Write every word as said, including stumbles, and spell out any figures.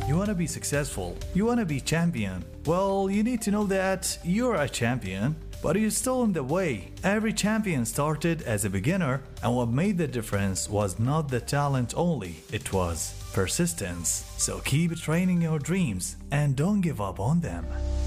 You want to be successful. You want to be champion. Well, you need to know that you're a champion, but you're still in the way. Every champion started as a beginner, and what made the difference was not the talent only, it was persistence. So keep training your dreams and don't give up on them.